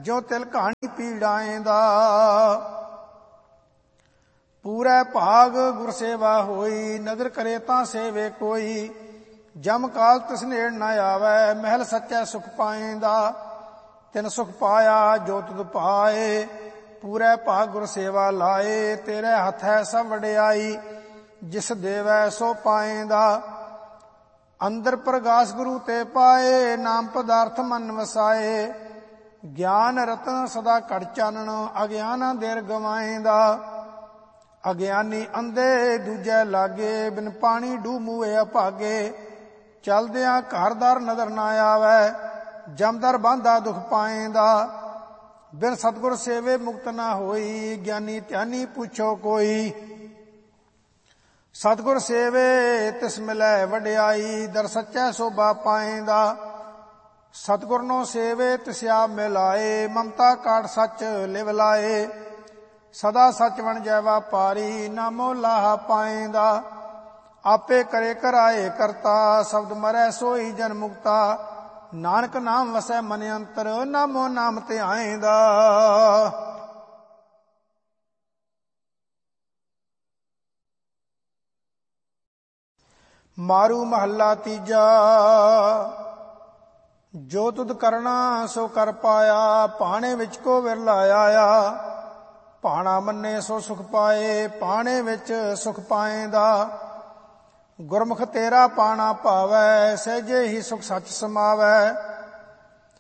ਜੋ ਤਿਲ ਕਹਾਣੀ ਪੀੜਾਏਂਦਾ। ਪੂਰੇ ਭਾਗ ਗੁਰ ਸੇਵਾ ਹੋਈ, ਨਦਰ ਕਰੇ ਤਾਂ ਸੇਵੇ ਕੋਈ। ਜਮ ਕਾਲ ਤਿਸ ਨੇੜ ਨਾ ਆਵੈ, ਮਹਿਲ ਸੱਚੈ ਸੁਖ ਪਾਏਂਦਾ। ਤਿਨ ਸੁਖ ਪਾਇਆ ਜੋ ਤੁਧ ਪਾਏ, ਪੂਰੇ ਭਾਗ ਗੁਰ ਸੇਵਾ ਲਾਏ। ਤੇਰੇ ਹੱਥ ਹੈ ਸਭ ਵਡਿਆਈ, ਜਿਸ ਦੇਵੈ ਸੋ ਪਾਏਂਦਾ। ਅੰਦਰ ਪ੍ਰਗਾਸ ਗੁਰੂ ਤੇ ਪਾਏ, ਨਾਮ ਪਦਾਰਥ ਮਨ ਵਸਾਏ। ਗਿਆਨ ਰਤਨ ਸਦਾ ਘਟ ਚਾਨਣ, ਅਗਿਆਨਾਂ ਦੇਰ ਗਵਾਏਂਦਾ। ਅਗਿਆਨੀ ਅੰਧੇ ਦੂਜੇ ਲਾਗੇ, ਬਿਨ ਪਾਣੀ ਡੂ ਮੂਏ ਅਭਾਗੇ। ਚਲਦਿਆਂ ਘਰਦਾਰ ਨਜ਼ਰ ਨਾ ਆਵੈ, ਜਮਦਰ ਬਾਂਧਾ ਦੁਖ ਪਾਏਂਦਾ। ਬਿਨ ਸਤਿਗੁਰ ਸੇਵੇ ਮੁਕਤ ਨਾ ਹੋਈ, ਗਿਆਨੀ ਧਿਆਨੀ ਪੁੱਛੋ ਕੋਈ। ਸਤਿਗੁਰ ਸੇਵੇ ਤਿਸ ਮਿਲੈ ਵਡਿਆਈ, ਦਰ ਸੱਚੈ ਸੋਭਾ ਪਾਏਂਦਾ। ਸਤਿਗੁਰ ਨੋ ਸੇਵੇ ਤਿਸ ਆਪ ਮਿਲਾਏ, ਮਮਤਾ ਕਾਟ ਸੱਚ ਲਿਵ ਲਾਏ। ਸਦਾ ਸੱਚ ਵਣਜੈ ਵਾਪਾਰੀ, ਨਾਮੋ ਲਾਹਾ ਪਾਏਂਦਾ। ਆਪੇ ਕਰੇ ਕਰਾਏ ਕਰਤਾ, ਸ਼ਬਦ ਮਰੈ ਸੋਈ ਜਨ ਮੁਕਤਾ। ਨਾਨਕ ਨਾਮ ਵਸੈ ਮਨ ਅੰਤਰ, ਨਾਮੋ ਨਾਮ ਧਿਆਏਂਦਾ। ਮਾਰੂ ਮਹੱਲਾ ਤੀਜਾ। ਜੋ ਤੁਧ ਕਰਨਾ ਸੋ ਕਰ ਪਾਇਆ, ਭਾਣੇ ਵਿੱਚ ਕੋ ਵਿਰਲਾ ਆਇਆ। ਭਾਣਾ ਮੰਨੇ ਸੋ ਸੁਖ ਪਾਏ, ਭਾਣੇ ਵਿੱਚ ਸੁਖ ਪਾਏਂਦਾ। ਗੁਰਮੁਖ ਤੇਰਾ ਪਾਣਾ ਭਾਵੈ, ਸਹਿਜੇ ਹੀ ਸੁਖ ਸੱਚ ਸਮਾਵੈ।